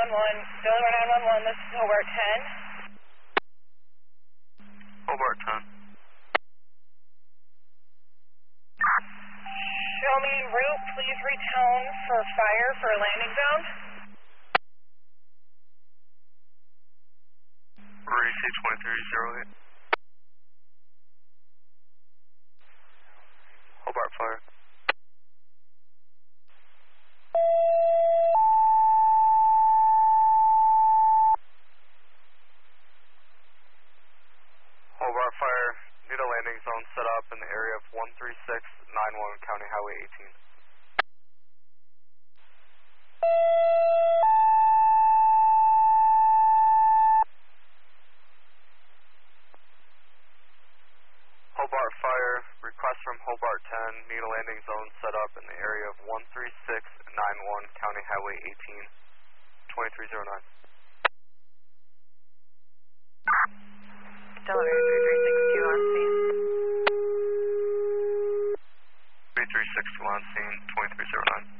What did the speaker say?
Delaware 911, this is Hobart 10. Hobart 10. Show me route, please retone for fire for landing zone. REC 2308. Hobart fire. Hobart fire, need a landing zone set up in the area of 13691 County Highway 18. Hobart fire, request from Hobart 10, need a landing zone set up in the area of 13691 County Highway 18, 2309. Delaware 3362 on scene. 3362 on scene, 2309.